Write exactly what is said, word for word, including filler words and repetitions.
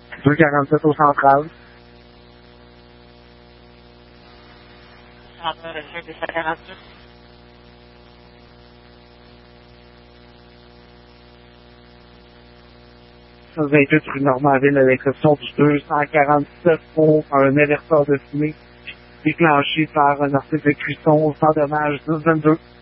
deux quarante-sept au central. Central, monsieur, deux cent quarante-sept. vingt-huit rue Normandville à l'exception du deux cent quarante-sept pour un avertisseur de fumée déclenché par un article de cuisson sans dommage dix vingt-deux.